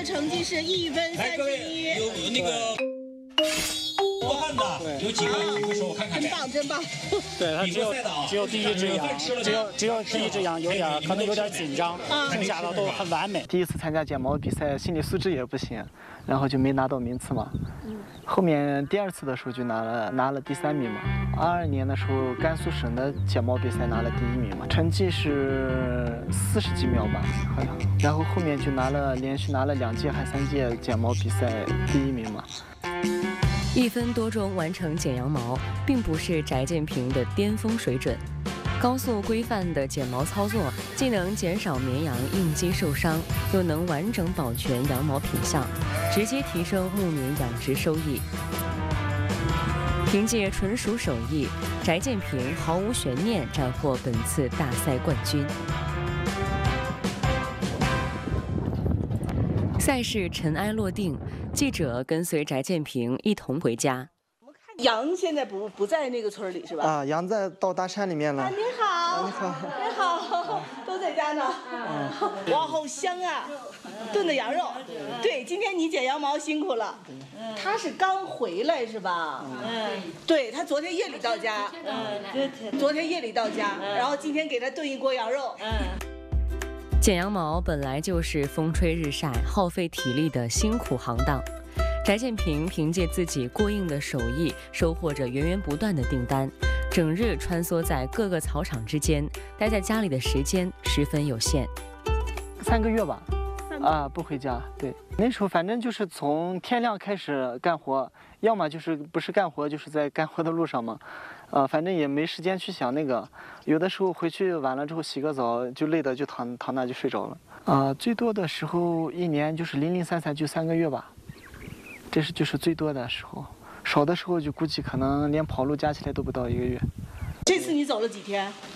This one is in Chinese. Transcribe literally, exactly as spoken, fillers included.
成绩是一分三十一。 有那个多汗的，有几个举个手我看看。 真棒，真棒！ 对他只有只有第一只羊，只有只有第一只羊有点可能有点紧张，剩下的都很完美。 第一次参加剪毛比赛，心理素质也不行，然后就没拿到名次嘛。后面第二次的时候就拿了拿了第三名嘛。二二年的时候，甘肃省的剪毛比赛拿了第一名嘛，成绩是四十几秒吧，好像。然后后面就拿了连续拿了两届还三届剪毛比赛第一名嘛。 一分多钟完成剪羊毛，并不是翟建平的巅峰水准。高速规范的剪毛操作，既能减少绵羊应激受伤，又能完整保全羊毛品相，直接提升牧民养殖收益。凭借纯熟手艺，翟建平毫无悬念斩获本次大赛冠军。赛事尘埃落定，记者跟随翟建平一同回家。 羊现在不不在那个村里是吧？ 啊，羊在到大山里面了。 啊，你好， 你好， 你好，都在家呢。嗯，哇，好香啊！炖的羊肉。对，今天你剪羊毛辛苦了。他是刚回来是吧？嗯，对他昨天夜里到家。嗯，昨天夜里到家，然后今天给他炖一锅羊肉。嗯。 剪羊毛本来就是风吹日晒、耗费体力的辛苦行当。翟建平凭借自己过硬的手艺，收获着源源不断的订单，整日穿梭在各个草场之间，待在家里的时间十分有限。 三个月吧，啊，不回家。对，那时候反正就是从天亮开始干活，要么就是不是干活，就是在干活的路上嘛。呃，反正也没时间去想那个，有的时候回去晚了之后洗个澡，就累的就躺躺那就睡着了。啊、呃，最多的时候一年就是零零散散就三个月吧。这是就是最多的时候，少的时候就估计可能连跑路加起来都不到一个月。 这次你走了几天？